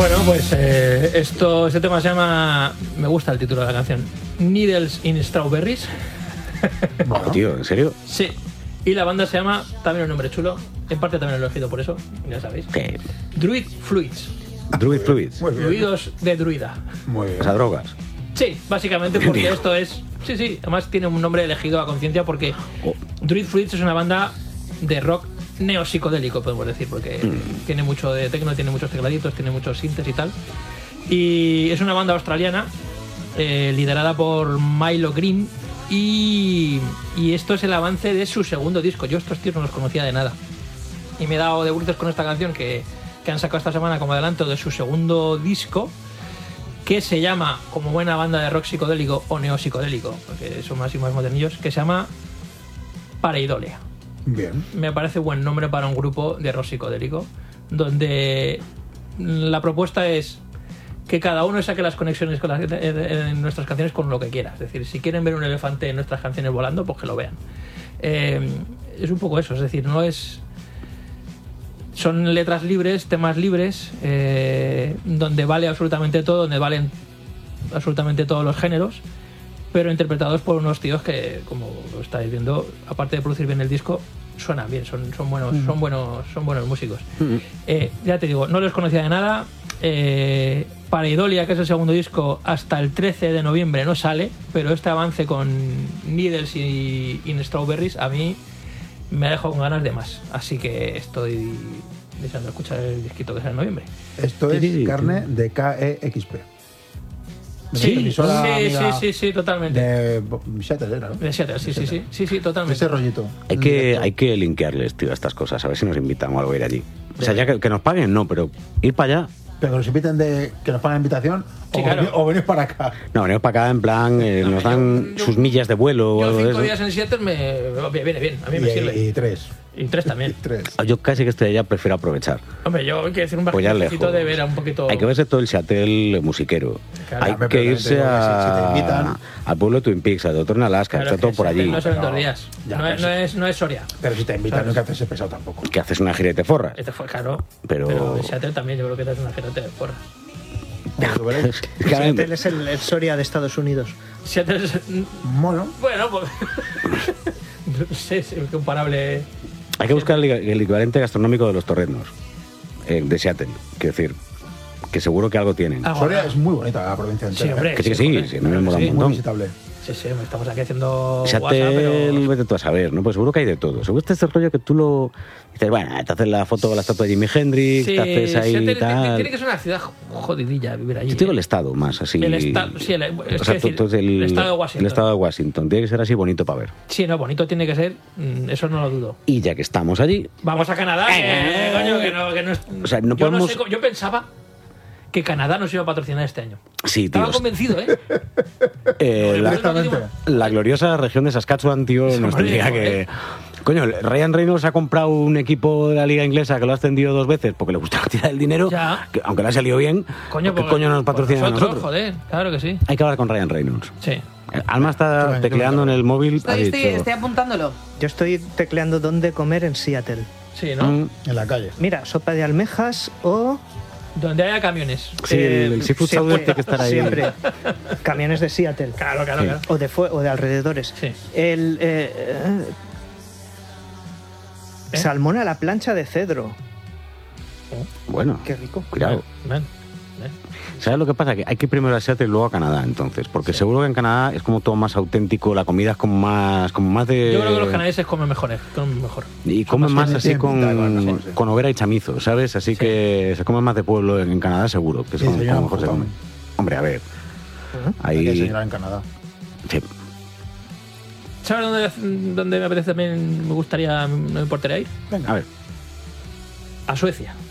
Bueno, pues este tema se llama, me gusta el título de la canción, Needles in Strawberries. Bueno, tío, ¿en serio? Sí. Y la banda se llama, también un nombre chulo, en parte también lo he elegido por eso, ya sabéis. ¿Qué? Druid Fluids. Druid Fluids. Fluidos de druida. Muy bien. O sea, drogas. Sí, básicamente porque Tío. esto es... Sí, además tiene un nombre elegido a conciencia porque Druid Fluids es una banda de rock neopsicodélico, podemos decir, porque tiene mucho de techno, tiene muchos tecladitos, tiene muchos sintes y tal. Y es una banda australiana liderada por Milo Green y esto es el avance de su segundo disco. Yo estos tíos no los conocía de nada y me he dado de bruces con esta canción que han sacado esta semana como adelanto de su segundo disco, que se llama, como buena banda de rock psicodélico o neopsicodélico, porque son más y más modernillos, que se llama Pareidolia. Bien. Me parece buen nombre para un grupo de rock psicodélico, donde la propuesta es que cada uno saque las conexiones con en nuestras canciones con lo que quiera. Es decir, si quieren ver un elefante en nuestras canciones volando, pues que lo vean. Es un poco eso, es decir, no es... Son letras libres, temas libres, donde vale absolutamente todo, donde valen absolutamente todos los géneros, pero interpretados por unos tíos que, como lo estáis viendo, aparte de producir bien el disco, suenan bien, son buenos músicos. Ya te digo, no los conocía de nada. Pareidolia, que es el segundo disco, hasta el 13 de noviembre no sale, pero este avance con Needles y In Strawberries a mí me ha dejado con ganas de más, así que estoy deseando escuchar el disquito que sale en noviembre. Esto es carne de KEXP. Sí, totalmente. De Seattle era, ¿no? De Seattle, sí, totalmente. Ese rollito. Hay que linkearles, tío, a estas cosas, a ver si nos invitan o algo a ir allí. O sea, ya que nos paguen, no, pero ir para allá. Pero que nos inviten que nos paguen la invitación o venís para acá. No, venimos para acá en plan, nos dan sus millas de vuelo o algo de eso. 5 días en Seattle me viene bien, a mí me sirve. Y 3. Y 3 también. 3. Yo casi que estoy allá, prefiero aprovechar. Hombre, yo hay que decir un Pues ya bajito lejos. de ver un poquito... Hay que verse todo el Seattle musiquero. Claro. Hay Hombre, que pero irse te digo que si te invitan... al pueblo de Twin Peaks, a Doctor en Alaska, Claro, está todo que por Seattle allí. No son No, 2 días. ya, No es Soria. Pero si te invitan, no hay que hacerse pesado tampoco. Que haces una gira y te forras. Este fue caro. Pero en Seattle también yo creo que te hace una gira de porra. Lo veréis. Seattle es el Soria de Estados Unidos. Seattle es... Bueno, Bueno, pues... no sé, es comparable... hay que buscar el equivalente gastronómico de los torreznos de Seattle. Quiero decir, que seguro que algo tienen. Soria es muy bonita la provincia entera. Sí, hombre. Que sí, joder. sí, me mola un Muy montón. visitable. Sí, estamos aquí haciendo Seattle, WhatsApp, pero... vete tú a saber, ¿no? Pues seguro que hay de todo. Seguro que este rollo que tú lo... Dices, bueno, te haces la foto con la estatua de Jimi Hendrix, Sí, te haces ahí Seattle tal... tiene que ser una ciudad jodidilla vivir allí. Yo te digo el estado más, así... El estado, sí, o sea, el estado de Washington. El estado de Washington. Tiene que ser así bonito para ver. Sí, no, bonito tiene que ser, eso no lo dudo. Y ya que estamos allí... Vamos a Canadá, coño, que no es... O sea, no yo, podemos... no sé, yo pensaba que Canadá nos iba a patrocinar este año. Sí, tío. Estaba convencido, ¿eh? La gloriosa región de Saskatchewan, tío, nos hombre, tendría que... Coño, Ryan Reynolds ha comprado un equipo de la liga inglesa que lo ha ascendido 2 veces porque le gusta tirar el dinero, Ya. que, aunque le ha salido bien. Coño, ¿Qué coño nos patrocina a nosotros? Joder, claro que sí. Hay que hablar con Ryan Reynolds. Sí. Alma está tecleando en el móvil. ha dicho, Estoy apuntándolo. Yo estoy tecleando dónde comer en Seattle. Sí, ¿no? En la calle. Mira, sopa de almejas o... Donde haya camiones. Sí, el seafood siempre, Southern tiene que estar ahí. Siempre. Camiones de Seattle. Claro. Sí. O de alrededores. Sí. Salmón a la plancha de cedro. Bueno, Qué rico. cuidado. Ven. ¿Sabes lo que pasa? Que hay que ir primero a Seattle y luego a Canadá, entonces. Porque seguro que en Canadá es como todo más auténtico, la comida es como más de... Yo creo que los canadienses comen mejor. Y comen más así mejor, sí. con hoguera y chamizo, ¿sabes? Así que se come más de pueblo en Canadá, seguro. Que es Sí, como señora, mejor se come. Hombre, a ver. Hay que Ahí... desayunar en Canadá. Sí. ¿Sabes dónde me apetece también? Me gustaría, no me importaría ir. A ver. A Suecia.